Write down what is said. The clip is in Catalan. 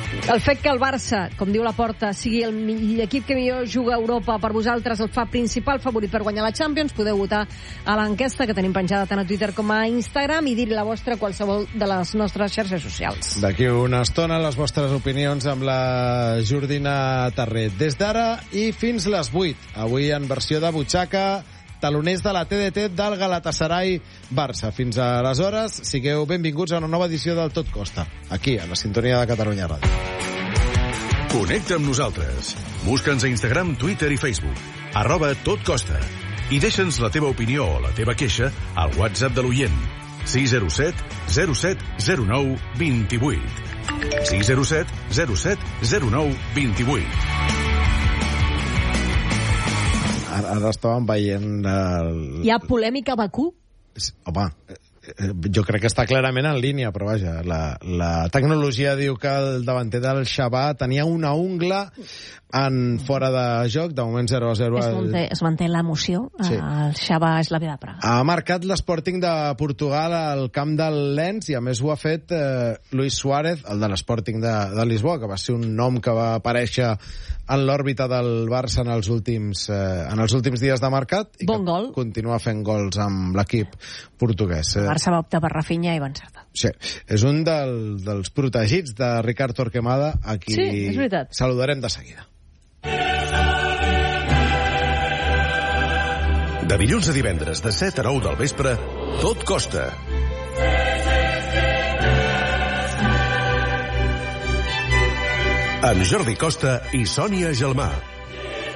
El fet que el Barça, com diu Laporta, sigui l'equip que millor juga a Europa per vosaltres el fa principal favorit per guanyar la Champions. Podeu votar a l'enquesta que tenim penjada tant a Twitter com a Instagram i dir-hi la vostra a qualsevol de les nostres xarxes socials. D'aquí una estona les vostres opinions amb la Jordina Tarret. Des d'ara i fins les 8. Avui en versió de butxaca, taloners de la TDT del Galatasaray Barça. Fins aleshores, sigueu benvinguts a una nova edició del Tot Costa, aquí, a la sintonia de Catalunya Ràdio. Connecta amb nosaltres. Busca'ns a Instagram, Twitter i Facebook. @totcosta. I deixa'ns la teva opinió o la teva queixa al WhatsApp de l'oient. 607 07 09 28. 607 07 09 28. Ara estàvem veient... Hi ha polèmica a Bakú? Home, jo crec que està clarament en línia, però vaja, la tecnologia diu que el davanter del Xabà tenia una ungla en fora de joc, de moment 0-0. Es manté l'emoció, sí. El Xabà és la vida de Praga. Ha marcat l'Sporting de Portugal al camp del Lens i a més ho ha fet Luis Suárez, el de l'Sporting de Lisboa, que va ser un nom que va aparèixer en l'òrbita del Barça en els últims dies de mercat i bon gol. Continua fent gols amb l'equip portuguès. El Barça va optar per Rafinha i va encertar. Sí, és un dels protegits de Ricard Torquemada, a qui saludarem de seguida. De dilluns a divendres, de 7 a 9 del vespre, Tot Costa. Amb Jordi Costa i Sònia Gelmà.